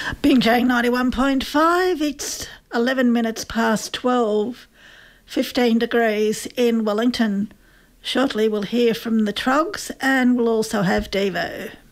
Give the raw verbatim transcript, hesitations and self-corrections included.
Bingjang ninety-one point five, it's eleven minutes past twelve, fifteen degrees in Wellington. Shortly we'll hear from the Trogs and we'll also have Devo.